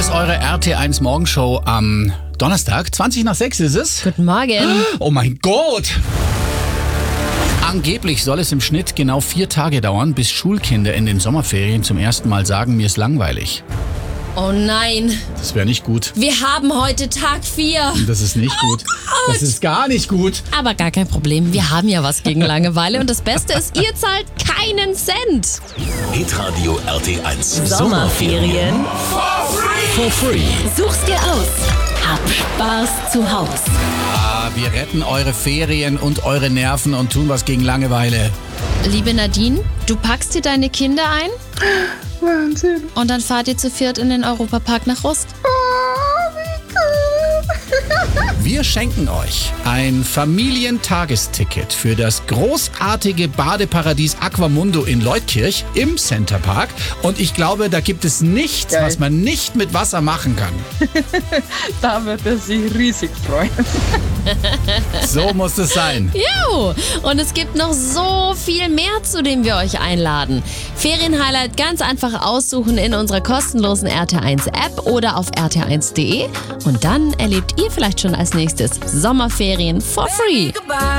ist eure RT1 Morgenshow am Donnerstag. 6:20 ist es. Guten Morgen. Oh mein Gott! Angeblich soll es im Schnitt genau 4 Tage dauern, bis Schulkinder in den Sommerferien zum ersten Mal sagen, mir ist langweilig. Oh nein, Das wäre nicht gut. wir haben heute Tag 4. Das ist nicht gut. Das ist gar nicht gut. Aber gar kein Problem, wir haben ja was gegen Langeweile. Und das Beste ist, ihr zahlt keinen Cent. Hitradio RT1. Sommerferien. For free. Such's dir aus. Hab Spaß zu Haus. Wir retten eure Ferien und eure Nerven und tun was gegen Langeweile. Liebe Nadine, du packst dir deine Kinder ein? Wahnsinn. Und dann fahrt ihr zu viert in den Europapark nach Rust. Oh, wie cool. Wir schenken euch ein Familientagesticket für das großartige Badeparadies Aquamundo in Leutkirch im Centerpark. Und ich glaube, da gibt es nichts, Geil. was man nicht mit Wasser machen kann. Da wird er sich riesig freuen. So muss es sein. Jo, und es gibt noch so viel mehr, zu dem wir euch einladen. Ferienhighlight ganz einfach aussuchen in unserer kostenlosen RT1-App oder auf rt1.de. Und dann erlebt ihr vielleicht schon als nächstes Sommerferien for free. Goodbye.